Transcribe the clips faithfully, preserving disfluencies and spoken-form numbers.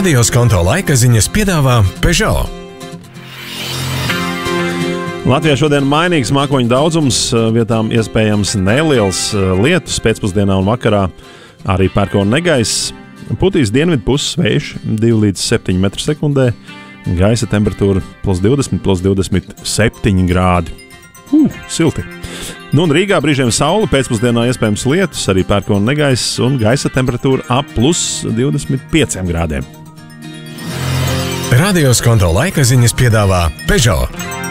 Radio Skonto laika ziņas piedāvā Peugeot. Latvijā šodien mainīgs mākoņu daudzums, vietām iespējams neliels lietus pēcpusdienā un vakarā, arī pērkona negaiss. Putīs dienvidu puses vējš divi līdz septiņi metri sekundē, gaisa temperatūra plus divdesmit, plus divdesmit septiņi grādi. Uh, silti. Nu un Rīgā brīžiem saule, pēcpusdienā iespējams lietus, arī pērkona negaiss un gaisa temperatūra ap plus divdesmit pieciem grādiem. Radio Skonto laika ziņas piedāvā Peugeot.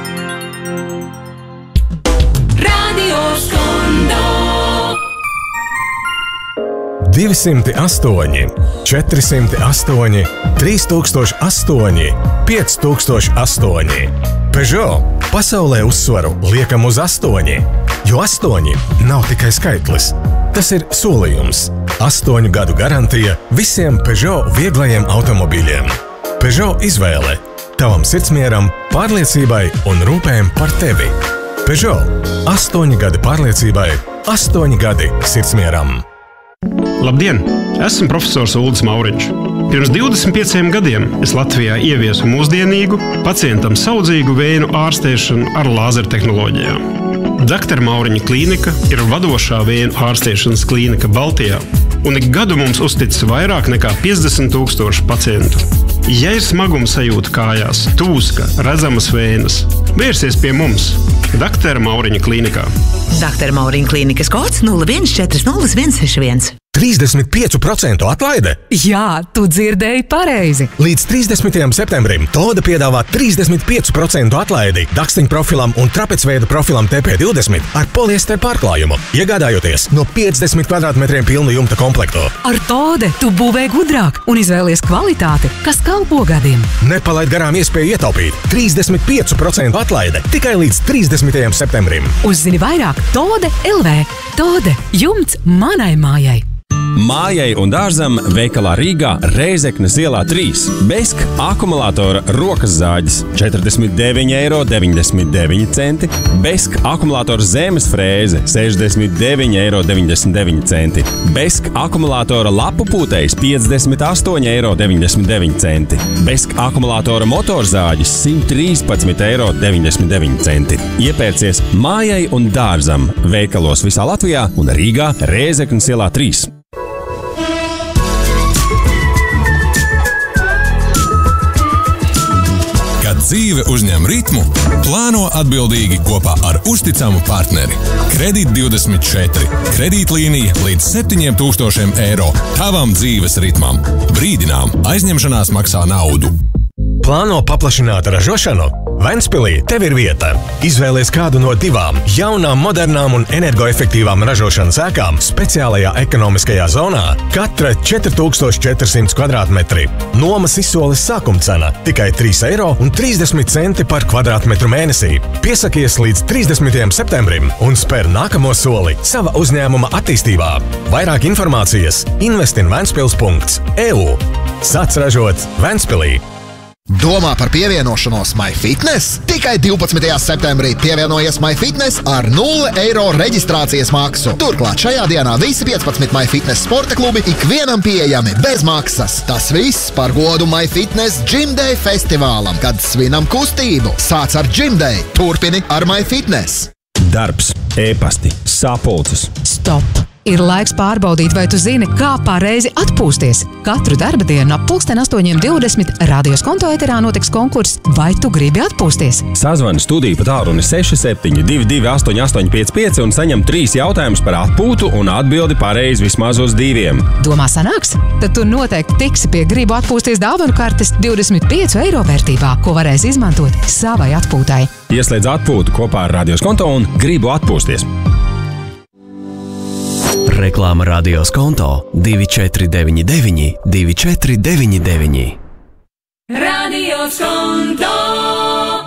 divsimt astoņi, četrsimt astoņi, trīs tūkstoši astoņi, pieci tūkstoši astoņi. Peugeot pasaulē uzsvaru liekam uz astoņi, jo astoņi nav tikai skaitlis. Tas ir solījums. Astoņu gadu garantija visiem Peugeot vieglajiem automobīļiem. Peugeot izvēle tavam sirdsmieram, pārliecībai un rūpēm par tevi. Peugeot astoņi gadi pārliecībai, astoņi gadi sirdsmieram. Labdien! Esmu profesors Uldis Mauriņš. Pirms divdesmit pieciem gadiem es Latvijā ieviesu mūsdienīgu, pacientam saudzīgu vēju ārstēšanu ar lāzertehnoloģijām. Daktere Mauriņa klīnika ir vadošā vēju ārstēšanas klīnika Baltijā, un ik gadu mums uztic vairāk nekā piecdesmit tūkstoši pacientu. Ja ir smaguma sajūta kājās, tūska, redzamas vējas, vērsies pie mums, Daktere Mauriņa klīnikā. Daktere Mauriņa klīnikas kods nulle viens četri nulle viens seši viens. trīsdesmit pieci procenti atlaide? Jā, tu dzirdēji pareizi. Līdz trīsdesmitajam septembrim Toda piedāvā trīsdesmit pieci procenti atlaidi dakstiņu profilam un trapecveida profilam T P divdesmit ar poliester pārklājumu, iegādājoties no piecdesmit kvadrātmetriem pilnu jumta komplektu. Ar Tode tu būvē gudrāk un izvēlies kvalitāti, kas kalpo gadiem. Nepalaid garām iespēju ietaupīt. trīsdesmit pieci procenti atlaide tikai līdz trīsdesmitajam septembrim. Uzzini vairāk Tode L V. Tode – jumts manai mājai. Mājai un dārzam veikalā Rīgā Rēzeknes ielā trīs. Besk akumulātora rokas zāģis četrdesmit deviņi eiro deviņdesmit deviņi centi. Besk akumulātora zemes frēze sešdesmit deviņi eiro deviņdesmit deviņi centi. Besk akumulātora lapu pūtējs piecdesmit astoņi eiro deviņdesmit deviņi centi. Besk akumulātora motorzāģis simt trīspadsmit eiro deviņdesmit deviņi centi. Iepērcies mājai un dārzam veikalos visā Latvijā un Rīgā Rēzeknes ielā trīs. Dzīve uzņem ritmu, plāno atbildīgi kopā ar uzticamu partneri. Kredīt divdesmit četri. Kredītlīnija līdz septiņiem tūkstošiem eiro tavam dzīves ritmam. Brīdinām, aizņemšanās maksā naudu. Plāno paplašināt ražošanu? Ventspilī tev ir vieta. Izvēlies kādu no divām jaunām, modernām un energoefektīvām ražošanas ēkām speciālajā ekonomiskajā zonā. Katra četri tūkstoši četri simti kvadrātmetri. Nomas izsoles sākumcena tikai trīs eiro un trīsdesmit centi par kvadrātmetru mēnesī. Piesakies līdz trīsdesmitajam septembrim un spēr nākamo soli sava uzņēmuma attīstībā. Vairāk informācijas investin ventspils punkts e u. Sāc ražot Ventspilī. Domā par pievienošanos MyFitness? Tikai divpadsmitajā septembrī pievienojies MyFitness ar nulle eiro reģistrācijas maksu. Turklāt šajā dienā visi piecpadsmit MyFitness sporta klubi ikvienam pieejami bez maksas. Tas viss par godu MyFitness Gym Day festivālam, kad svinam kustību. Sāc ar Gym Day, turpini ar MyFitness. Darbs, ēpasti, sapulces. Stop! Ir laiks pārbaudīt, vai tu zini, kā pareizi atpūsties. Katru darba dienu ap pulksten astoņiem divdesmit Radio Skonto eterā notiks konkurss Vai tu gribi atpūsties? Sazvani studiju pa tālruni seši septiņi divi divi astoņi astoņi pieci pieci un saņem trīs jautājumus par atpūtu un atbildi pareizi vismaz uz diviem. Domā sanāks? Tad tu noteikti tiksi pie Gribu atpūsties dāvanu kartes divdesmit pieci eiro vērtībā, ko varēs izmantot savai atpūtai. Ieslēdz atpūtu kopā ar Radio Skonto un Gribu atpūsties. Reklāma Radio Skonto divi četri deviņi deviņi divi četri deviņi deviņi. Radio Skonto.